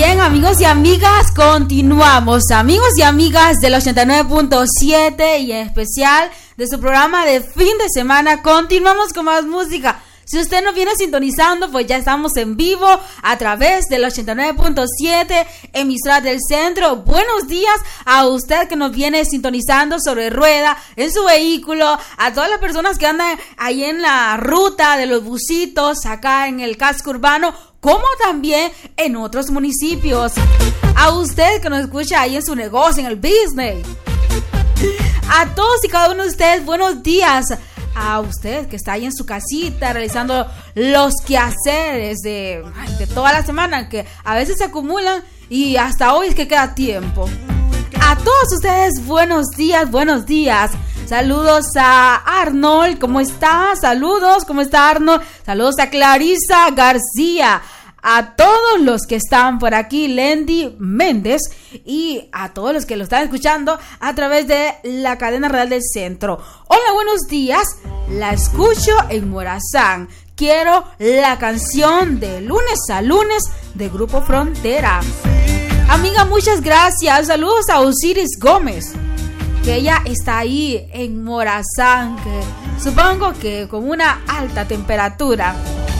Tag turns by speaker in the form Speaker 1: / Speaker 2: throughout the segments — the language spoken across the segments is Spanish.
Speaker 1: Bien, amigos y amigas, continuamos. Amigos y amigas del 89.7 y en especial de su programa de fin de semana, continuamos con más música. Si usted nos viene sintonizando, pues ya estamos en vivo a través del 89.7, emisora del centro. Buenos días a usted que nos viene sintonizando sobre rueda, en su vehículo, a todas las personas que andan ahí en la ruta de los busitos, acá en el casco urbano, como también en otros municipios. A usted que nos escucha ahí en su negocio, en el business. A todos y cada uno de ustedes, buenos días. A usted que está ahí en su casita realizando los quehaceres de toda la semana, que a veces se acumulan y hasta hoy es que queda tiempo. A todos ustedes, buenos días, buenos días. Saludos a Arnold, ¿cómo está? Saludos, ¿cómo está Arnold? Saludos a Clarisa García. A todos los que están por aquí, Lendy Méndez, y a todos los que lo están escuchando a través de la cadena radial del centro. Hola, buenos días, la escucho en Morazán. Quiero la canción de Lunes a Lunes de Grupo Frontera. Amiga, muchas gracias. Saludos a Osiris Gómez, que ella está ahí en Morazán, que supongo que con una alta temperatura.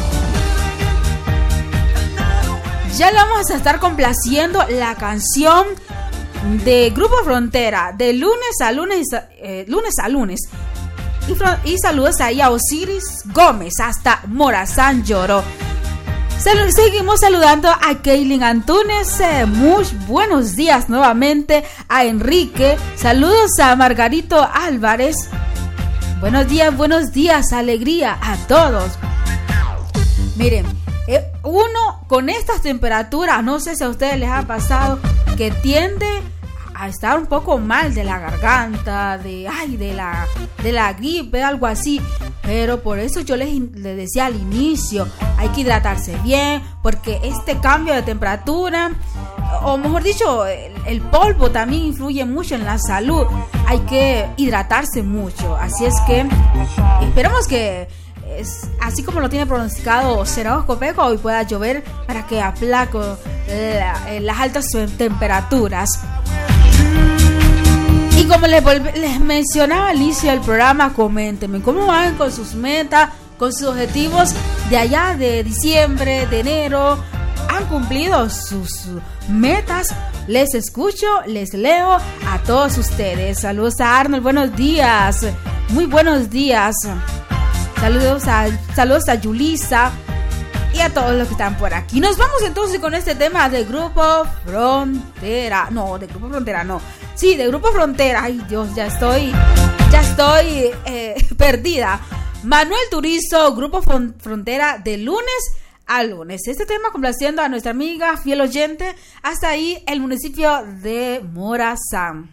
Speaker 1: Ya le vamos a estar complaciendo la canción de Grupo Frontera, de lunes a lunes, lunes a lunes. Y saludos ahí a Osiris Gómez, hasta Morazán Lloró. Seguimos saludando a Kaylin Antunes, muy buenos días nuevamente a Enrique. Saludos a Margarito Álvarez. Buenos días, alegría a todos. Miren, uno con estas temperaturas, no sé si a ustedes les ha pasado que tiende a estar un poco mal de la garganta, de la gripe, algo así. Pero por eso yo les decía al inicio, hay que hidratarse bien, porque este cambio de temperatura, o mejor dicho, el polvo también influye mucho en la salud. Hay que hidratarse mucho, así es que esperamos que así como lo tiene pronosticado Serao Copeco, hoy pueda llover para que aplaque las altas temperaturas. Y como les mencionaba al inicio del programa, coméntenme cómo van con sus metas, con sus objetivos de allá de diciembre, de enero. ¿Han cumplido sus metas? Les escucho, les leo a todos ustedes. Saludos a Arnold, buenos días, muy buenos días. Saludos a Yulisa y a todos los que están por aquí. Nos vamos entonces con este tema de Grupo Frontera. No, de Grupo Frontera no. Sí, de Grupo Frontera. Ay, Dios, ya estoy perdida. Manuel Turizo, Grupo Frontera, de lunes a lunes. Este tema complaciendo a nuestra amiga fiel oyente hasta ahí el municipio de Morazán.